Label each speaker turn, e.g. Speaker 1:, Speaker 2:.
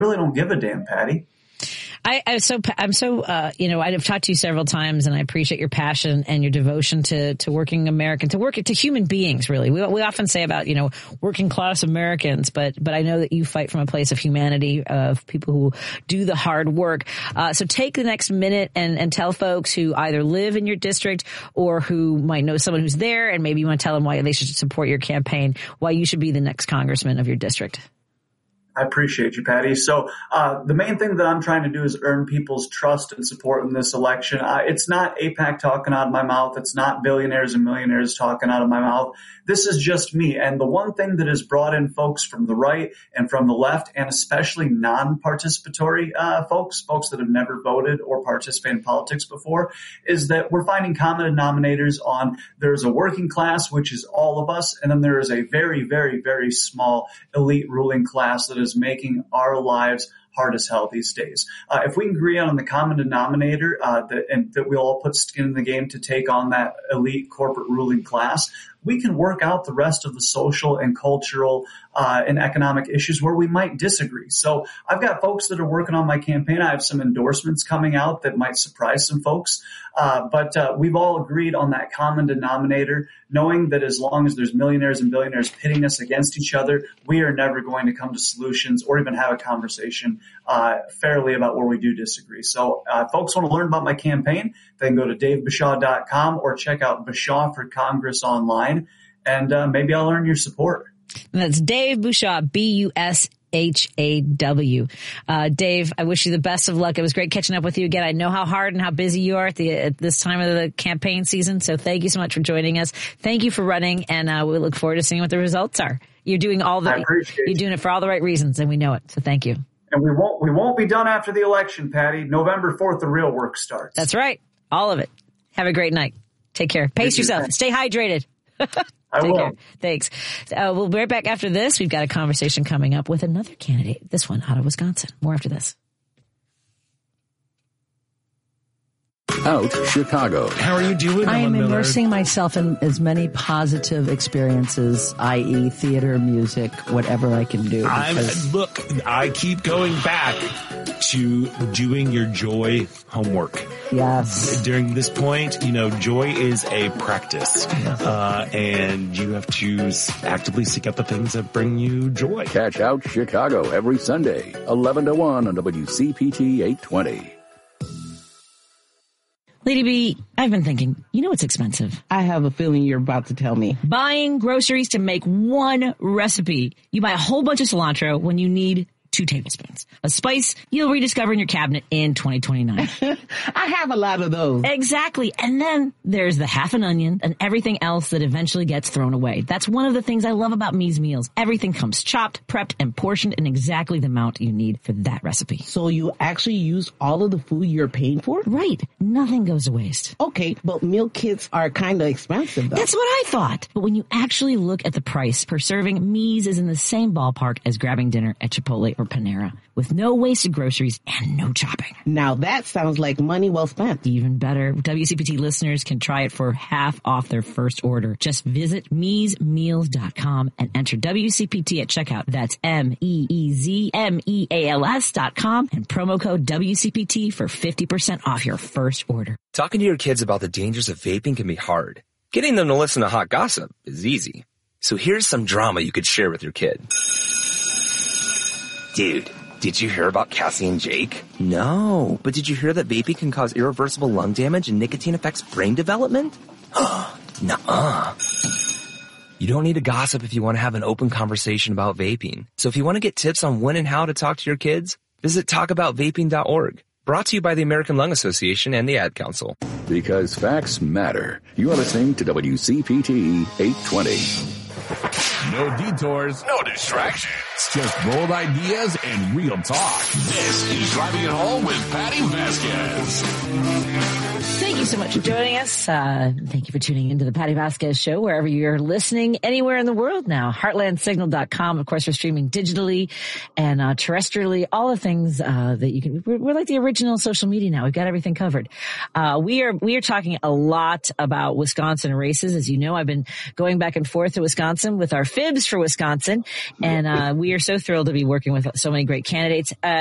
Speaker 1: really don't give a damn, Patty.
Speaker 2: I'm so I've talked to you several times, and I appreciate your passion and your devotion to working American, to human beings, really. We often say about, working class Americans, but I know that you fight from a place of humanity, of people who do the hard work. So take the next minute and tell folks who either live in your district or who might know someone who's there, and maybe you want to tell them why they should support your campaign, why you should be the next congressman of your district.
Speaker 1: I appreciate you, Patty. So the main thing that I'm trying to do is earn people's trust and support in this election. It's not AIPAC talking out of my mouth. It's not billionaires and millionaires talking out of my mouth. This is just me. And the one thing that has brought in folks from the right and from the left, and especially non-participatory folks that have never voted or participated in politics before, is that we're finding common denominators on there's a working class, which is all of us, and then there is a very, very, very small elite ruling class that is making our lives hard as hell these days. If we can agree on the common denominator that we all put skin in the game to take on that elite corporate ruling class, we can work out the rest of the social and cultural and economic issues where we might disagree. So I've got folks that are working on my campaign. I have some endorsements coming out that might surprise some folks. But we've all agreed on that common denominator, knowing that as long as there's millionaires and billionaires pitting us against each other, we are never going to come to solutions or even have a conversation fairly about where we do disagree. So if folks want to learn about my campaign, they can go to davebashaw.com or check out Bashaw for Congress online, and maybe I'll earn your support.
Speaker 2: And that's Dave Bushaw, BUSHAW. Dave, I wish you the best of luck. It was great catching up with you again. I know how hard and how busy you are at this time of the campaign season. So thank you so much for joining us. Thank you for running, and we look forward to seeing what the results are. You're doing you're doing it for all the right reasons, and we know it. So thank you.
Speaker 1: And we won't be done after the election, Patty. November 4th, the real work starts.
Speaker 2: That's right. All of it. Have a great night. Take care. Pace yourself. Stay hydrated.
Speaker 1: I will.
Speaker 2: Care. Thanks. We'll be right back after this. We've got a conversation coming up with another candidate, this one out of Wisconsin. More after this.
Speaker 3: Out Chicago.
Speaker 4: How are you doing?
Speaker 5: I am immersing myself in as many positive experiences, i.e. theater, music, whatever I can do.
Speaker 4: Look, I keep going back to doing your joy homework.
Speaker 5: Yes.
Speaker 4: During this point, joy is a practice. And you have to actively seek out the things that bring you joy.
Speaker 3: Catch Out Chicago every Sunday, 11 to 1 on WCPT 820.
Speaker 2: Lady B, I've been thinking, it's expensive.
Speaker 5: I have a feeling you're about to tell me.
Speaker 2: Buying groceries to make one recipe. You buy a whole bunch of cilantro when you need 2 tablespoons. A spice you'll rediscover in your cabinet in 2029.
Speaker 5: I have a lot of those.
Speaker 2: Exactly. And then there's the half an onion and everything else that eventually gets thrown away. That's one of the things I love about Me's Meals. Everything comes chopped, prepped, and portioned in exactly the amount you need for that recipe.
Speaker 5: So you actually use all of the food you're paying for?
Speaker 2: Right. Nothing goes to waste.
Speaker 5: Okay, but meal kits are kind of expensive, though.
Speaker 2: That's what I thought. But when you actually look at the price per serving, Me's is in the same ballpark as grabbing dinner at Chipotle or Panera, with no wasted groceries and no chopping.
Speaker 5: Now that sounds like money well spent.
Speaker 2: Even better, WCPT listeners can try it for half off their first order. Just visit meesmeals.com and enter WCPT at checkout. That's MEEZMEALS.com and promo code WCPT for 50% off your first order.
Speaker 6: Talking to your kids about the dangers of vaping can be hard. Getting them to listen to hot gossip is easy. So here's some drama you could share with your kid. Dude, did you hear about Cassie and Jake? No, but did you hear that vaping can cause irreversible lung damage and nicotine affects brain development? Nuh-uh. You don't need to gossip if you want to have an open conversation about vaping. So if you want to get tips on when and how to talk to your kids, visit talkaboutvaping.org. Brought to you by the American Lung Association and the Ad Council.
Speaker 3: Because facts matter. You are listening to WCPT 820.
Speaker 7: No detours, no distractions, just bold ideas and real talk. This is Driving It Home with Patty Vasquez.
Speaker 2: Thank you so much for joining us. Thank you for tuning into the Patty Vasquez Show, wherever you're listening, anywhere in the world now. Heartlandsignal.com. Of course, we're streaming digitally and terrestrially, all the things that you can. We're like the original social media now. We've got everything covered. We are talking a lot about Wisconsin races. As you know, I've been going back and forth to Wisconsin with our fibs for Wisconsin, and we are so thrilled to be working with so many great candidates.